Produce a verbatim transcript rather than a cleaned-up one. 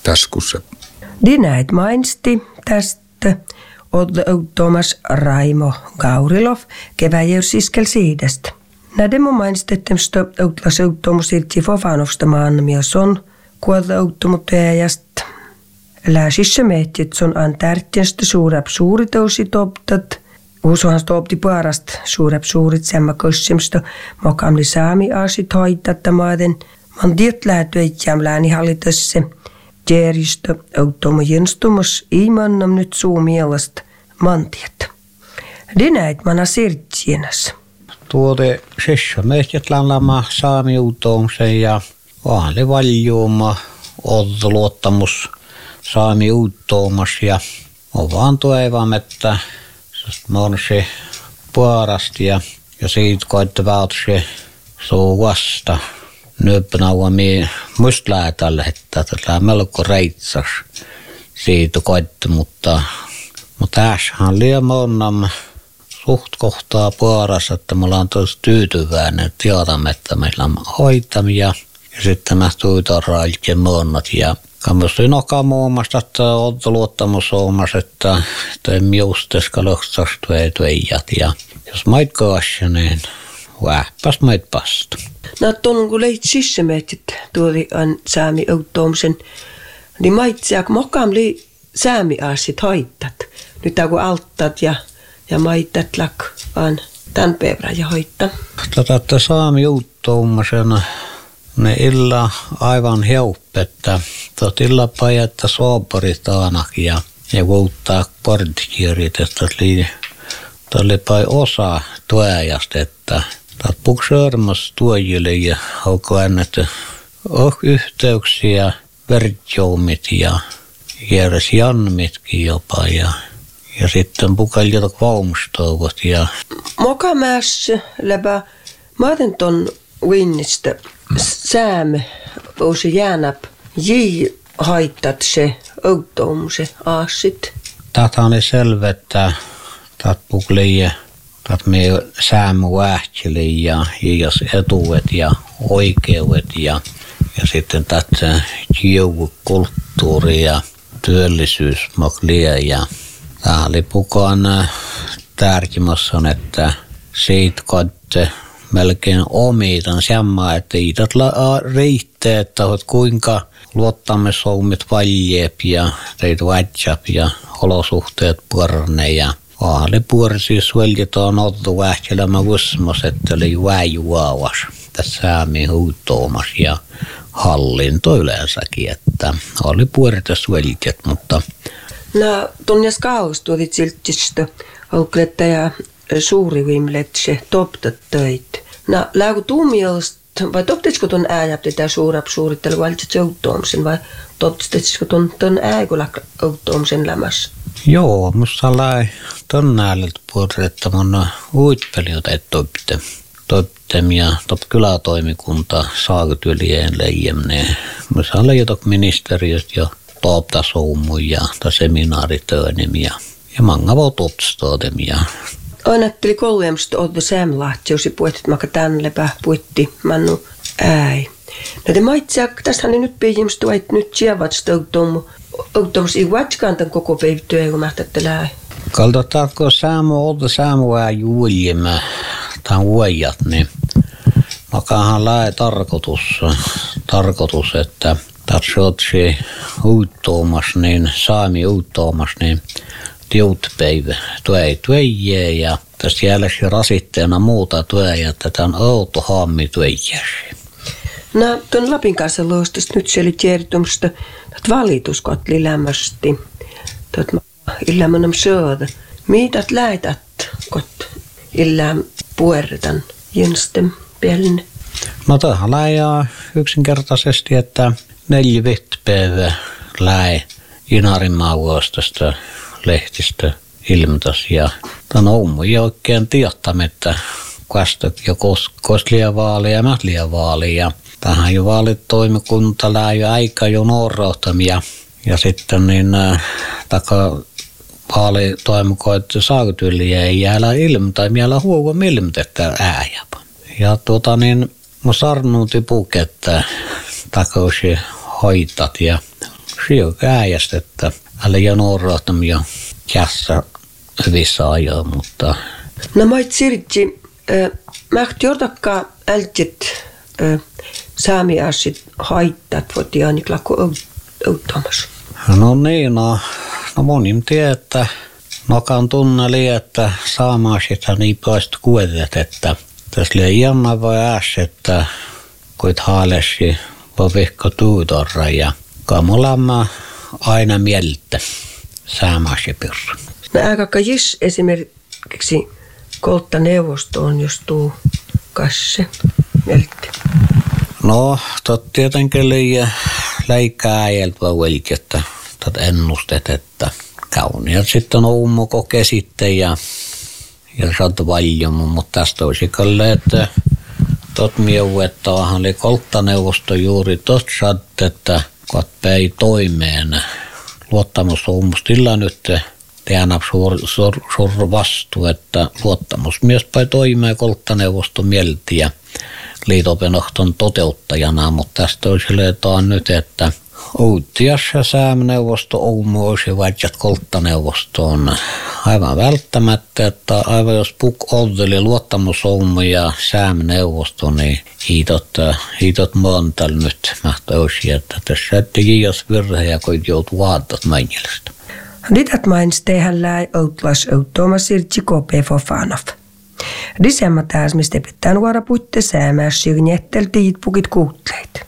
taskussa. Dinäit mainsti tästä Thomas Raimo Gaurilov keväjäysiskel siidestä. Nädemo mainstettemstä outlas outtomusirti Fofanovsta maannamioson kuolta outtomuttajasta. Lääsissä mehtit son an tärtjänstä suurap suuritousi toptat. Usohan stopti parasta suurap suurit semma kössimstä mokamli saami aasit hoitattamaiden. Man tiet lähtöitjäm läänihallitössä. Järjestö outtomu jänstumus ei mannam nyt suu mielestä mantiet. Dinäit mana sirtsienässä. Tuote sessa mehtät lama saami uuttoomsen ja vaali valjuuma oltu luottamus saami uuttoomas ja on vaan toivon, että mä oon se puolasta ja, ja siitä koittavaa se suu vasta. Nyöppänauva mie musta läätällä, että tällä melko reitsas siitä koitti, mutta mutta tässähän liian monnam suht kohtaa puolassa, että me ollaan tosi tyytyväinen, tiedämme, että meillä on hoitamia ja sitten mä tuitaan railkien monnat ja kammosti nokaa muun muassa, että on luottamus oomassa, että ei miusteska löhtsästä ei tuijat ja jos mait kaasja, niin vähpäs mait pasta. No tuon kun leit sissemeetit tuoli an saami outtoomsen, niin maitsiak mokam li saami aasit hoitat. Nyt kun alttat ja, ja maitat lak an tämän päivän ja hoittaa. Tätä saami outtoomsen ne illa aivan helppo, että tuot illa pajetta sooparit ainakin ja, ja kuuttaa portikirjit, että oli pai osa tuojasta, että Taat puksörmäs tuojille ja alkoi ennätä oh yhteyksiä, vertjoumit ja kierräs janmitkin jopa ja, ja sitten pukaljata vaumustouvat ja... Moka mäs läpä maaten ton vinnistä säämme uusi jäänäp jii haittat se outtoomuse aasit. Tätä on selvä, että taat puklii että me säämme vähteli ja jos etuet ja oikeudet ja, ja sitten tätä kiukulttuuri ja työllisyys maklia ja tämä oli pukaan tärkeimmässä, että siitä katse melkein omitan semmoa, että ei tätä riittää, että kuinka luottamusoumit valjeep ja teitä vatsap ja olosuhteet parne ja Vaali puorisys veljetaan oltu vähkelämä vusmas, että oli väijuavas tässä säämiin huuttoomas ja hallinto yleensäkin, että oli puoritas veljet, mutta... No, tunnes kaus tuotit siltistä, olkletta ja suuri vimlet se toptat töit. No, lääku tuumiosta, vai toptitsko ton ääjäpti tää suurap suurittelu valitsit outtoomsen, vai toptitsko ton, ton ääkulla outtoomsen lämässä? Joo, musta lai ton näältä puhuta, että mun uitpelijoita ei toipte. Toiptem ja top kylätoimikunta saakutyljeen leijemne. Musta on leijotok ministeriöt ja tooptasoumu ja ta seminaaritöönem ja ja manga voi topstootem ja... Ainatteli kollemsta olta Sämlahti, jos puhutit maka tän lepä puhutti mannu äi. No te maitsiak, tästähän ne nyt piihimstä vait nyt sievat stoutomu. Onko ei vatskaan tämän koko päivityä, kun mä ajattelin? Kaltotaanko säämö olta säämöä juuljemme tämän vuojat, niin makahan lae tarkoitus, tarkoitus että tatsotsi uuttoomas, niin saami uuttoomas, niin tiutpäivä tuei tuejee ja tässä jälkeen rasitteena muuta tueja, että tämän outo haammi tuejäsi. No, tuon Lapin kanssa luostasta nyt siellä tiertumista, että valituskotli lämmästi. Tuot illämänäm söödä. Miitat läität kot illään puertan jenstem pielin? No tähän läjää yksinkertaisesti, että neljä vitpäivä läi Inarinmaan vuostasta lehtistä ilmoitas. Ja tämän on ei oikein tiedämme, että kastak jo koslia vaali ja mätliä vaali. Ja tähän jo vaalitoimikunta läi aika jo nuoroutamia. Ja sitten niin äh, taka vaalitoimikoit saakutyliä ei jäällä ilmi tai miellä huovo ilmoitetta ääjäpä. Ja tuota niin, mun sarnuun tipuk, että takausi hoitat ja Sijo käjästä, että älä jo nuorahtamia kässä hyvissä ajoa, mutta... No mait sirtsi, mä ehti jortakkaa ältsit saamiaiset haittat, voitti Jaanikla kuin outtamassa. No niin, no, no monin tie, että nokan tunneli, että saamaisethan niin päästä kuetet, että tässä liian jännä voi äässä, että kuit haalesi povihko tuutorra ja kamulamma aina mieltä saamaisepirra. No ääkäkkä jis esimerkiksi koltta neuvostoon, jos tuu kasse mieltä. No, tot tietenkin liian läikää äijältä voi että tot ennustet, että kauniat sitten on ummoko kesitte ja ja saat valjomu, mutta tästä olisi kyllä, että tot mieu, että onhan oli kolttaneuvosto juuri tot saat, että kun päi toimeen luottamus on musta nyt tehdään suur, suur, suur vastu, että luottamusmies päi toimeen kolttaneuvosto mielti ja liitopenohton toteuttajana, mutta tästä olisi leetaan nyt, että Uutias ja säämneuvosto Oumu olisi vaikka kolttaneuvosto on aivan välttämättä, että aivan jos puk oldeli luottamus Oumu ja säämneuvosto, niin hiitot, hiitot montal nyt mahtoisi, että tässä ette jias virheä, kun joutuu vaatat mainjelista. Dität mains tehän läi outlas outtooma sirtsi kope fofanov. Disemma taas mistä pitää nuora puitte säämää sirnjettel tiitpukit kuutleet.